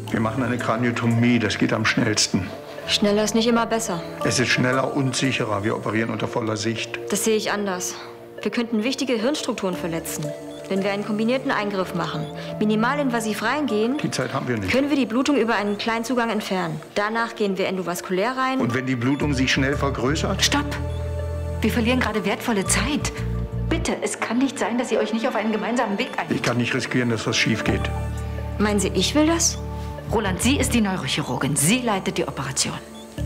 Wir machen eine Kraniotomie, das geht am schnellsten. Schneller ist nicht immer besser. Es ist schneller und sicherer. Wir operieren unter voller Sicht. Das sehe ich anders. Wir könnten wichtige Hirnstrukturen verletzen. Wenn wir einen kombinierten Eingriff machen, minimalinvasiv reingehen, Die Zeit haben wir nicht. können wir die Blutung über einen kleinen Zugang entfernen. Danach gehen wir endovaskulär rein. Und wenn die Blutung sich schnell vergrößert? Stopp! Wir verlieren gerade wertvolle Zeit. Bitte, es kann nicht sein, dass ihr euch nicht auf einen gemeinsamen Weg einigt. Ich kann nicht riskieren, dass was schief geht. Meinen Sie, ich will das? Roland, sie ist die Neurochirurgin. Sie leitet die Operation.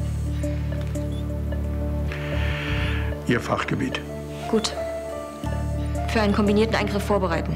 Ihr Fachgebiet. Gut. Für einen kombinierten Eingriff vorbereiten.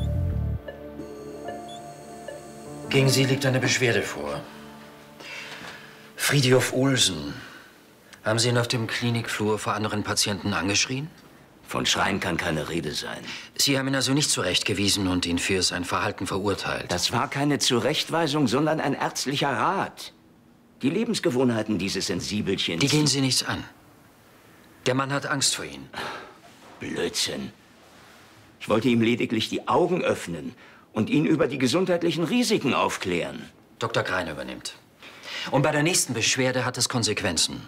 Gegen Sie liegt eine Beschwerde vor. Fridtjof Olsen. Haben Sie ihn auf dem Klinikflur vor anderen Patienten angeschrien? Von Schreien kann keine Rede sein. Sie haben ihn also nicht zurechtgewiesen und ihn für sein Verhalten verurteilt. Das war keine Zurechtweisung, sondern ein ärztlicher Rat. Die Lebensgewohnheiten dieses Sensibelchens... Die gehen Sie nichts an. Der Mann hat Angst vor Ihnen. Blödsinn. Ich wollte ihm lediglich die Augen öffnen und ihn über die gesundheitlichen Risiken aufklären. Dr. Grein übernimmt. Und bei der nächsten Beschwerde hat es Konsequenzen.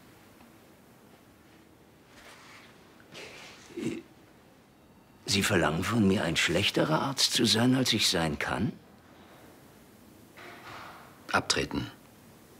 Sie verlangen von mir, ein schlechterer Arzt zu sein, als ich sein kann? Abtreten.